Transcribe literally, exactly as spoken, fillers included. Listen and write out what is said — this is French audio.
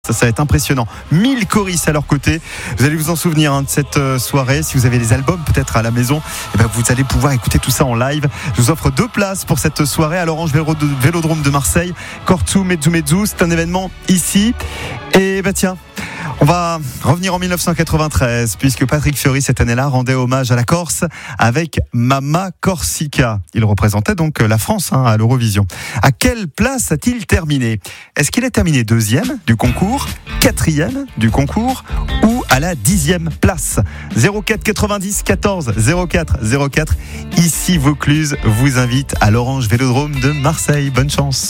Ça, ça va être impressionnant. mille choristes à leur côté. Vous allez vous en souvenir hein, de cette euh, soirée. Si vous avez les albums peut-être à la maison, eh ben, vous allez pouvoir écouter tout ça en live. Je vous offre deux places pour cette soirée à l'Orange Vélodrome de Marseille. Cortou Mezzu Mezzu, c'est un événement ici. Et bah tiens, on va revenir en dix-neuf cent quatre-vingt-treize puisque Patrick Fiori cette année-là rendait hommage à la Corse avec Mamma Corsica. Il représentait donc la France hein, à l'Eurovision. À quelle place a-t-il terminé ? Est-ce qu'il est terminé deuxième du concours, quatrième du concours ou à la dixième place ? zéro quatre quatre-vingt-dix quatorze zéro quatre zéro quatre. Ici Vaucluse vous invite à l'Orange Vélodrome de Marseille. Bonne chance.